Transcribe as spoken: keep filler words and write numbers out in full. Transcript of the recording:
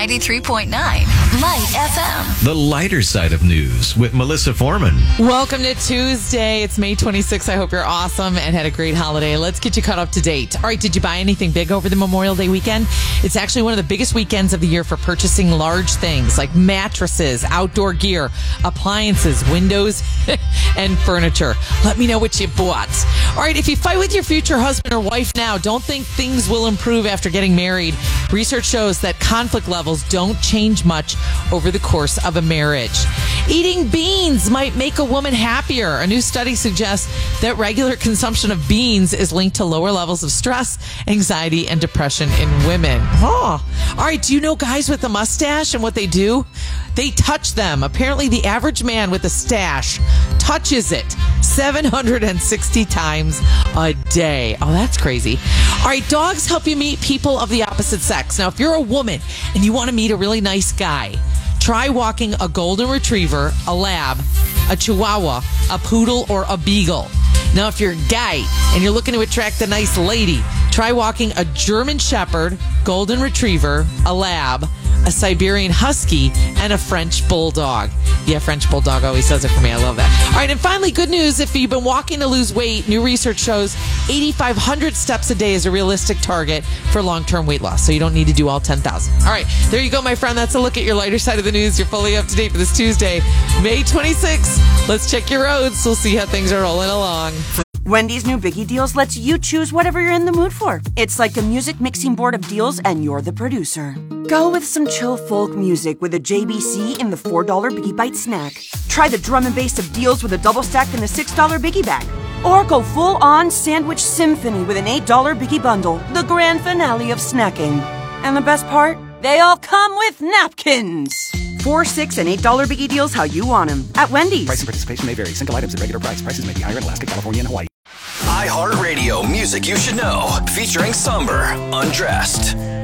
ninety-three point nine Light F M. The lighter side of news with Melissa Foreman. Welcome to Tuesday. It's May twenty-sixth. I hope you're awesome and had a great holiday. Let's get you caught up to date. All right, did you buy anything big over the Memorial Day weekend? It's actually one of the biggest weekends of the year for purchasing large things like mattresses, outdoor gear, appliances, windows, and furniture. Let me know what you bought. All right, if you fight with your future husband or wife now, don't think things will improve after getting married. Research shows that conflict levels don't change much over the course of a marriage. Eating beans might make a woman happier. A new study suggests that regular consumption of beans is linked to lower levels of stress, anxiety, and depression in women. Oh. All right, do you know guys with a mustache and what they do? They touch them. Apparently, the average man with a stash touches it seven hundred sixty times a day. Oh, that's crazy. All right, dogs help you meet people of the opposite sex. Now, if you're a woman and you want to meet a really nice guy, try walking a golden retriever, a lab, a chihuahua, a poodle, or a beagle. Now, if you're a guy and you're looking to attract a nice lady, try walking a German shepherd, golden retriever, a lab, a Siberian husky, and a French bulldog. Yeah, French bulldog always does it for me. I love that. All right, and finally, good news. If you've been walking to lose weight, new research shows eighty-five hundred steps a day is a realistic target for long-term weight loss, so you don't need to do all ten thousand. All right, there you go, my friend. That's a look at your lighter side of the news. You're fully up to date for this Tuesday, May twenty-sixth. Let's check your roads. We'll see how things are rolling along. Wendy's new Biggie Deals lets you choose whatever you're in the mood for. It's like a music mixing board of deals, and you're the producer. Go with some chill folk music with a J B C in the four dollar Biggie Bite snack. Try the drum and bass of deals with a double stack in the six dollar Biggie Bag. Or go full-on sandwich symphony with an eight dollar Biggie Bundle, the grand finale of snacking. And the best part? They all come with napkins. Four, six, and eight dollar Biggie Deals how you want them at Wendy's. Price and participation may vary. Single items at regular price. Prices may be higher in Alaska, California, and Hawaii. iHeartRadio, music you should know, featuring Somber, Undressed.